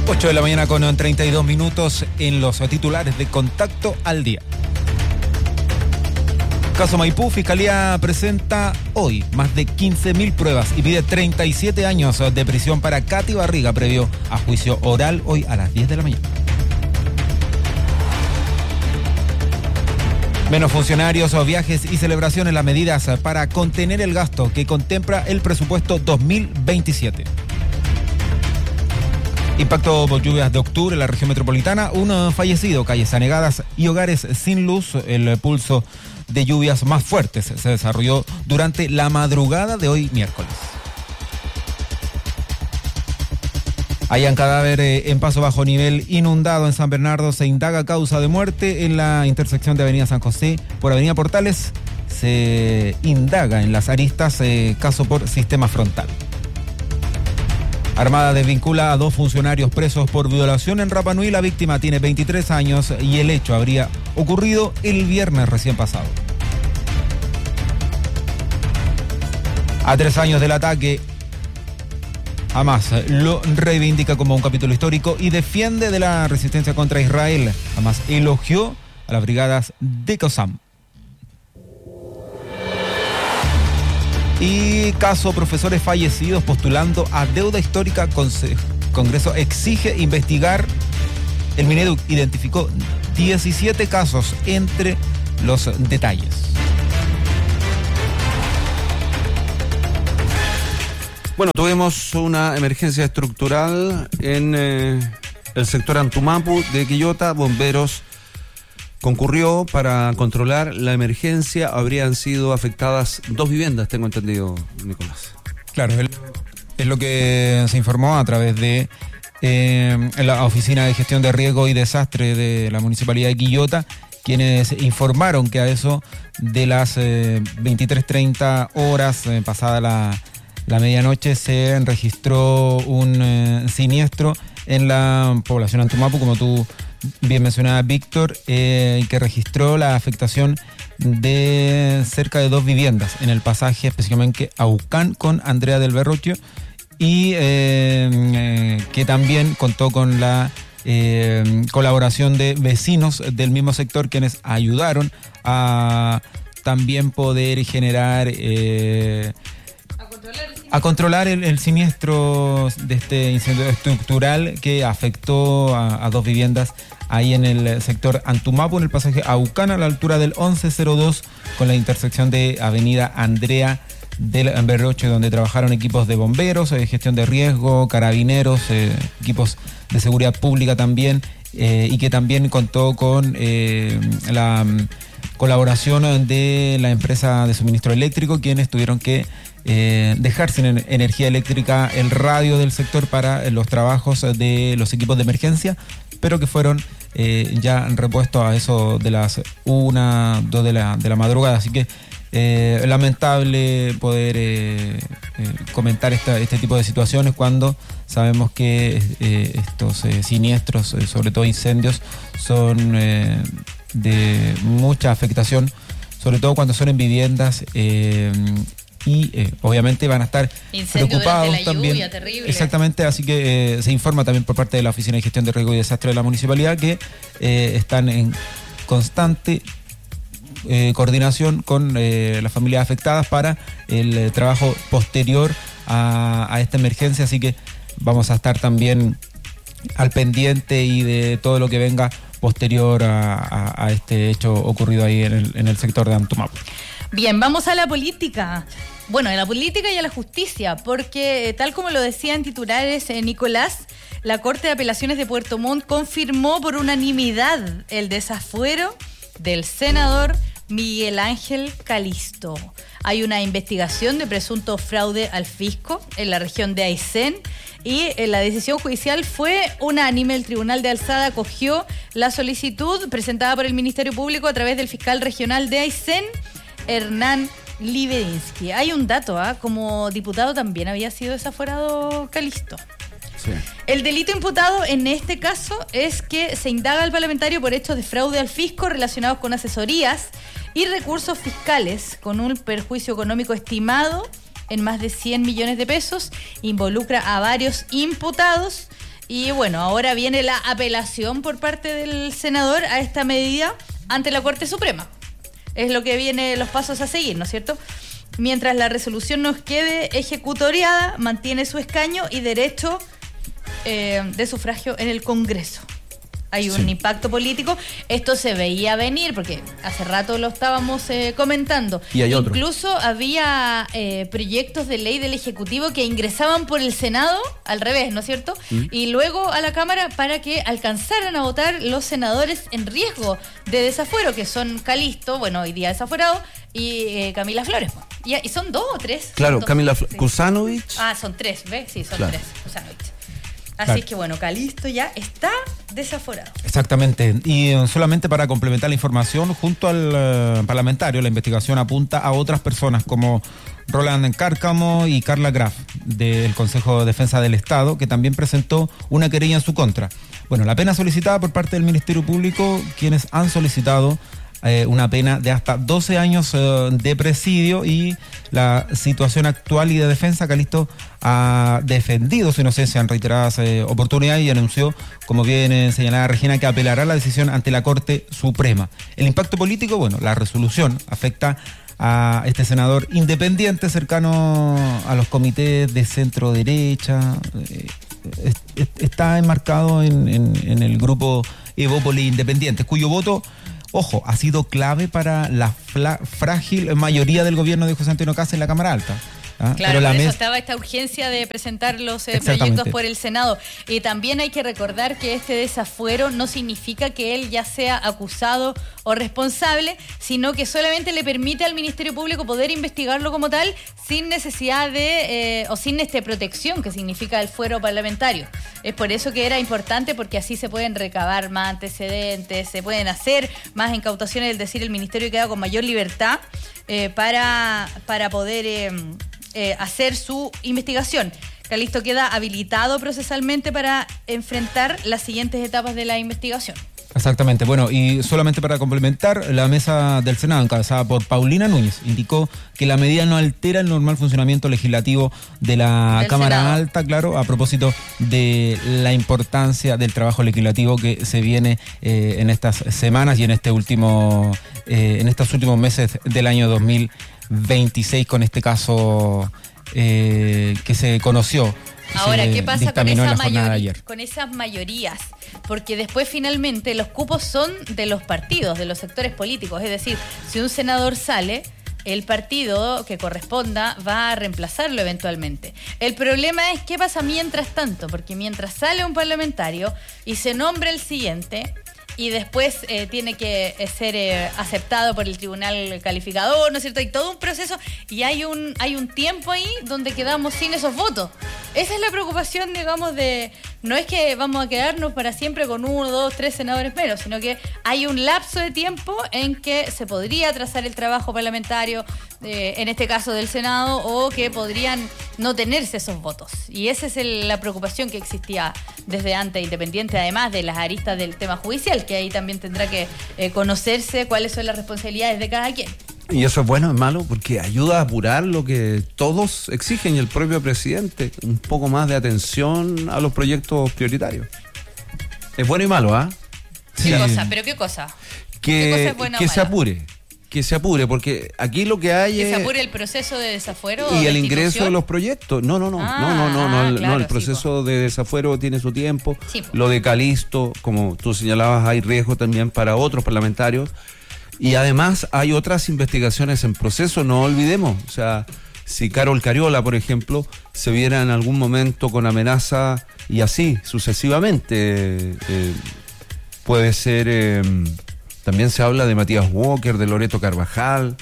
8 de la mañana con 32 minutos en los titulares de Contacto al Día. Caso Maipú, Fiscalía presenta hoy más de 15.000 pruebas y pide 37 años de prisión para Katy Barriga previo a juicio oral hoy a las 10 de la mañana. Menos funcionarios o viajes y celebraciones, las medidas para contener el gasto que contempla el presupuesto 2027. Impacto por lluvias de octubre en la región metropolitana, un fallecido, calles anegadas y hogares sin luz. El pulso de lluvias más fuertes se desarrolló durante la madrugada de hoy miércoles. Hallan cadáver en paso bajo nivel inundado en San Bernardo. Se indaga causa de muerte en la intersección de Avenida San José por Avenida Portales. Se indaga en las aristas caso por sistema frontal. Armada desvincula a 2 funcionarios presos por violación en Rapa Nui. La víctima tiene 23 años y el hecho habría ocurrido el viernes recién pasado. A 3 años del ataque, Hamas lo reivindica como un capítulo histórico y defiende de la resistencia contra Israel. Hamas elogió a las brigadas de Qassam. Y caso profesores fallecidos postulando a deuda histórica. Congreso exige investigar. El Mineduc identificó 17 casos entre los detalles. Bueno, tuvimos una emergencia estructural en el sector Antumapu de Quillota. Bomberos concurrió para controlar la emergencia. Habrían sido afectadas 2 viviendas, tengo entendido, Nicolás. Claro, es lo que se informó a través de la Oficina de Gestión de Riesgo y Desastre de la Municipalidad de Quillota, quienes informaron que a eso de las 23:30 horas, pasada la medianoche, se registró un siniestro en la población Antumapu, como tú bien mencionabas, Víctor, que registró la afectación de cerca de 2 viviendas en el pasaje, específicamente Aucán con Andrea del Berrochio, y que también contó con la colaboración de vecinos del mismo sector, quienes ayudaron a también poder generar a controlar el siniestro de este incendio estructural que afectó a 2 viviendas ahí en el sector Antumapu, en el pasaje Aucán, a la altura del 1102, con la intersección de Avenida Andrea del Berroche, donde trabajaron equipos de bomberos, gestión de riesgo, carabineros, equipos de seguridad pública también, y que también contó con la colaboración de la empresa de suministro eléctrico, quienes tuvieron que dejar sin energía eléctrica el radio del sector para los trabajos de los equipos de emergencia, pero que fueron ya repuestos a eso de las 1, 2 de la madrugada. Así que lamentable poder comentar este tipo de situaciones cuando sabemos que estos siniestros, sobre todo incendios, son de mucha afectación, sobre todo cuando son en viviendas, y obviamente van a estar incendio preocupados la también. Lluvia, terrible. Exactamente, así que se informa también por parte de la Oficina de Gestión de Riesgo y Desastre de la Municipalidad que están en constante coordinación con las familias afectadas para el trabajo posterior a esta emergencia, así que vamos a estar también al pendiente y de todo lo que venga posterior a este hecho ocurrido ahí en el sector de Antumapu. Bien, vamos a la política. Bueno, a la política y a la justicia, porque tal como lo decía en titulares Nicolás, la Corte de Apelaciones de Puerto Montt confirmó por unanimidad el desafuero del senador Miguel Ángel Calisto. Hay una investigación de presunto fraude al fisco en la región de Aysén y la decisión judicial fue unánime. El Tribunal de Alzada acogió la solicitud presentada por el Ministerio Público a través del fiscal regional de Aysén, Hernán Libedinsky. Hay un dato, como diputado también había sido desaforado Calisto. Sí. El delito imputado en este caso es que se indaga al parlamentario por hechos de fraude al fisco relacionados con asesorías y recursos fiscales con un perjuicio económico estimado en más de 100 millones de pesos. Involucra a varios imputados Y bueno, ahora viene la apelación por parte del senador a esta medida ante la Corte Suprema. Es lo que viene, los pasos a seguir, ¿no es cierto? Mientras la resolución no quede ejecutoriada, mantiene su escaño y derecho de sufragio en el Congreso. Hay un impacto político. Esto se veía venir porque hace rato lo estábamos comentando. Y hay otro. Incluso había proyectos de ley del Ejecutivo que ingresaban por el Senado, al revés, ¿no es cierto? Y luego a la Cámara para que alcanzaran a votar los senadores en riesgo de desafuero, que son Calisto, bueno, hoy día desaforado, y Camila Flores. Y son 2 o 3. Claro, dos, Camila sí. Kuzanovich. Son 3, ¿ves? Sí, son Claro. 3. Kuzanovich. Así Claro. es que bueno, Calisto ya está desaforado. Exactamente. Y solamente para complementar la información, junto al parlamentario, la investigación apunta a otras personas como Roland Cárcamo y Carla Graf, del Consejo de Defensa del Estado, que también presentó una querella en su contra. Bueno, la pena solicitada por parte del Ministerio Público, quienes han solicitado una pena de hasta 12 años de presidio, y la situación actual y de defensa, Calisto ha defendido su inocencia en reiteradas oportunidades y anunció, como bien señalaba Regina, que apelará la decisión ante la Corte Suprema. El impacto político, bueno, la resolución afecta a este senador independiente cercano a los comités de centro derecha, está enmarcado en el grupo Evópolis Independientes, cuyo voto, ojo, ha sido clave para la frágil mayoría del gobierno de José Antonio Kast en la Cámara Alta. Claro, por eso estaba esta urgencia de presentar los proyectos por el Senado. Y también hay que recordar que este desafuero no significa que él ya sea acusado o responsable, sino que solamente le permite al Ministerio Público poder investigarlo como tal, sin necesidad de, o sin protección que significa el fuero parlamentario. Es por eso que era importante, porque así se pueden recabar más antecedentes, se pueden hacer más incautaciones, es decir, el Ministerio queda con mayor libertad para poder hacer su investigación. Calisto queda habilitado procesalmente para enfrentar las siguientes etapas de la investigación. Exactamente. Bueno, y solamente para complementar, la mesa del Senado, encabezada por Paulina Núñez, indicó que la medida no altera el normal funcionamiento legislativo de la Cámara Senado. Alta, claro, a propósito de la importancia del trabajo legislativo que se viene en estas semanas y en estos últimos meses del año 2026, con este caso que se conoció. Ahora, ¿qué pasa con con esas mayorías? Porque después finalmente los cupos son de los partidos, de los sectores políticos. Es decir, si un senador sale, el partido que corresponda va a reemplazarlo eventualmente. El problema es qué pasa mientras tanto, porque mientras sale un parlamentario y se nombra el siguiente, y después tiene que ser aceptado por el tribunal calificador, ¿no es cierto? Hay todo un proceso y hay un tiempo ahí donde quedamos sin esos votos. Esa es la preocupación, digamos, no es que vamos a quedarnos para siempre con 1, 2, 3 senadores menos, sino que hay un lapso de tiempo en que se podría atrasar el trabajo parlamentario, en este caso del Senado, o que podrían no tenerse esos votos. Y esa es la preocupación que existía desde antes, independiente además de las aristas del tema judicial, que ahí también tendrá que conocerse cuáles son las responsabilidades de cada quien. Y eso es bueno, es malo, porque ayuda a apurar lo que todos exigen, y el propio presidente, un poco más de atención a los proyectos prioritarios. Es bueno y malo, ¿ah? ¿Qué cosa? ¿Pero qué cosa? ¿Qué cosa es buena o mala? Que se apure, porque aquí lo que hay ¿Que es... se apure el proceso de desafuero? Y o el destitución? ingreso de los proyectos. No, Claro, el proceso de desafuero tiene su tiempo. Sí, po. Lo de Calisto, como tú señalabas, hay riesgo también para otros parlamentarios. Y además hay otras investigaciones en proceso, no olvidemos. O sea, si Carol Cariola, por ejemplo, se viera en algún momento con amenaza, y así sucesivamente, puede ser... También se habla de Matías Walker, de Loreto Carvajal,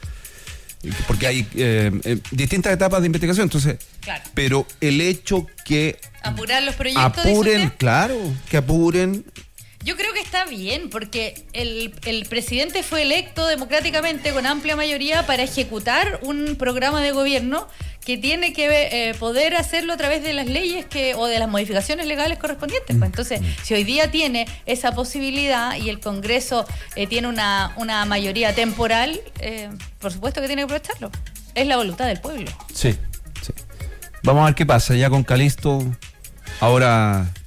porque hay distintas etapas de investigación. Entonces, Claro. Pero el hecho que ¿Apurar los proyectos? apuren, dice usted? claro, que apuren. Yo creo que está bien, porque el presidente fue electo democráticamente con amplia mayoría para ejecutar un programa de gobierno que tiene que poder hacerlo a través de las leyes o de las modificaciones legales correspondientes. Pues entonces, si hoy día tiene esa posibilidad y el Congreso tiene una mayoría temporal, por supuesto que tiene que aprovecharlo. Es la voluntad del pueblo. Sí, sí. Vamos a ver qué pasa ya con Calisto. Ahora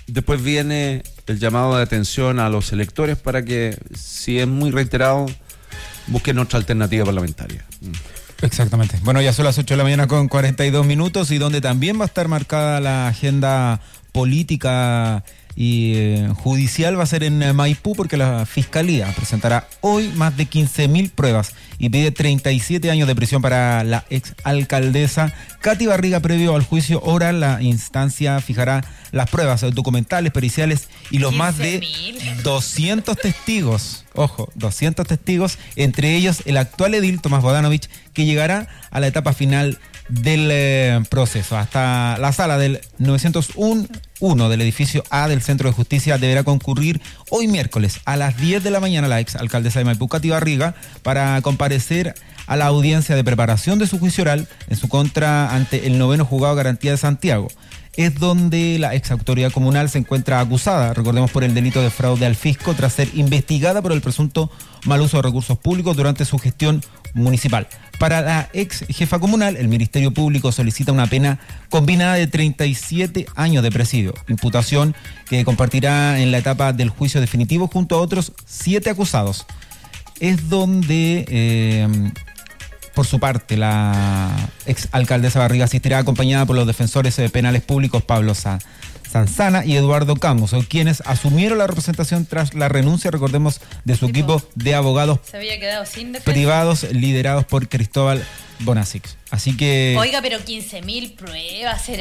Después viene el llamado de atención a los electores para que, si es muy reiterado, busquen otra alternativa parlamentaria. Exactamente. Bueno, ya son las 8 de la mañana con 42 minutos y donde también va a estar marcada la agenda política y judicial va a ser en Maipú, porque la Fiscalía presentará hoy más de 15.000 pruebas y pide 37 años de prisión para la exalcaldesa Katy Barriga. Previo al juicio oral, la instancia fijará las pruebas documentales, periciales y los más de 200 testigos. Ojo, 200 testigos, entre ellos el actual edil Tomás Bodanovich, que llegará a la etapa final del proceso. Hasta la sala del 901 del edificio A del Centro de Justicia deberá concurrir hoy miércoles a las 10 de la mañana la exalcaldesa de Maipú, Katy Barriga, para comparecer a la audiencia de preparación de su juicio oral en su contra ante el 9º Juzgado de Garantía de Santiago. Es donde la ex autoridad comunal se encuentra acusada, recordemos, por el delito de fraude al fisco tras ser investigada por el presunto mal uso de recursos públicos durante su gestión municipal. Para la ex jefa comunal, el Ministerio Público solicita una pena combinada de 37 años de presidio, imputación que compartirá en la etapa del juicio definitivo junto a otros 7 acusados. Es donde... Por su parte, la exalcaldesa Barriga asistirá acompañada por los defensores penales públicos Pablo Sanzana y Eduardo Camus, quienes asumieron la representación tras la renuncia, recordemos, de su equipo de abogados se había quedado sin defensa, privados liderados por Cristóbal Bonasic. Así que... Oiga, pero 15.000 pruebas, ¿será?